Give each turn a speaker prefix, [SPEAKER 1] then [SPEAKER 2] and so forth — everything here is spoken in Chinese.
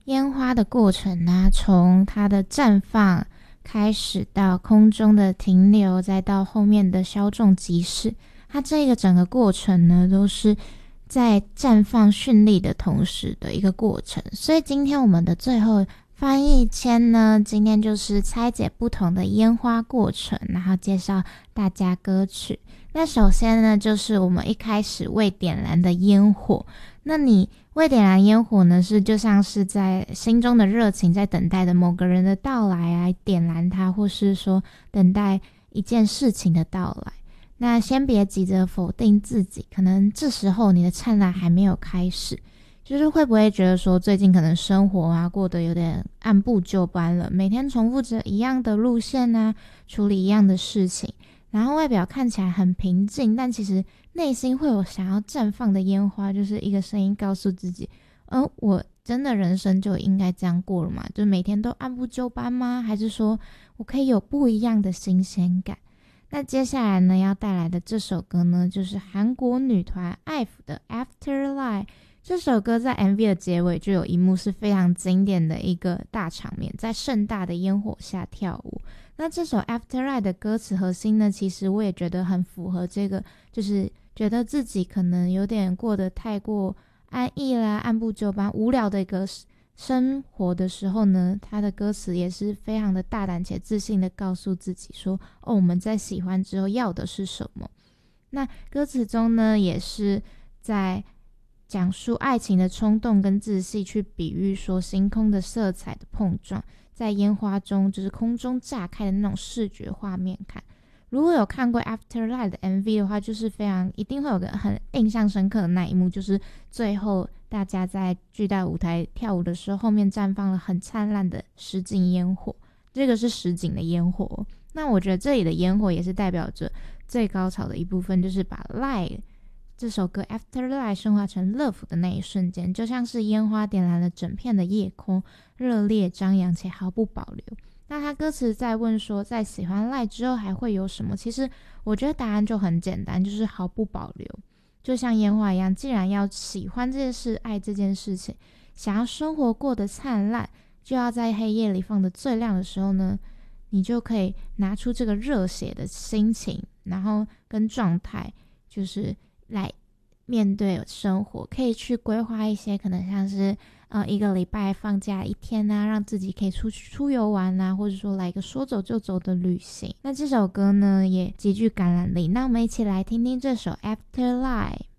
[SPEAKER 1] 烟花的过程啊，从它的绽放开始到空中的停留，再到后面的稍纵即逝，它这个整个过程呢，都是在绽放绚丽的同时的一个过程。所以今天我们的最后翻译签呢，今天就是拆解不同的烟花过程，然后介绍大家歌曲。那首先呢，就是我们一开始未点燃的烟火。那你未点燃烟火呢，是就像是在心中的热情，在等待的某个人的到来啊，点燃它，或是说等待一件事情的到来。那先别急着否定自己，可能这时候你的灿烂还没有开始。就是会不会觉得说最近可能生活啊过得有点按部就班了，每天重复着一样的路线啊，处理一样的事情，然后外表看起来很平静，但其实内心会有想要绽放的烟花，就是一个声音告诉自己，我真的人生就应该这样过了吗？就每天都按部就班吗？还是说我可以有不一样的新鲜感？那接下来呢要带来的这首歌呢，就是韩国女团 IVE 的 Afterlife。这首歌在 MV 的结尾就有一幕是非常经典的一个大场面，在盛大的烟火下跳舞。那这首 Afterlife 的歌词核心呢，其实我也觉得很符合这个，就是觉得自己可能有点过得太过安逸啦，按部就班，无聊的一个生活的时候呢，他的歌词也是非常的大胆且自信的告诉自己说，我们在喜欢之后要的是什么。那歌词中呢，也是在讲述爱情的冲动跟自信，去比喻说星空的色彩的碰撞，在烟花中就是空中炸开的那种视觉画面感。如果有看过 Afterlife 的 MV 的话，就是非常一定会有个很印象深刻的那一幕，就是最后大家在巨大舞台跳舞的时候，后面绽放了很灿烂的实景烟火，这个是实景的烟火。那我觉得这里的烟火也是代表着最高潮的一部分，就是把 Light这首歌 Afterlife 升华成 Love 的那一瞬间，就像是烟花点燃了整片的夜空，热烈张扬且毫不保留。那他歌词在问说，在喜欢 Light 之后还会有什么？其实我觉得答案就很简单，就是毫不保留。就像烟花一样，既然要喜欢这件事，爱这件事情，想要生活过得灿烂，就要在黑夜里放得最亮的时候呢，你就可以拿出这个热血的心情，然后跟状态，就是来面对生活，可以去规划一些可能像是一个礼拜放假一天啊，让自己可以出游玩啊，或者说来一个说走就走的旅行。那这首歌呢也极具感染力，那我们一起来听听这首 Afterlife。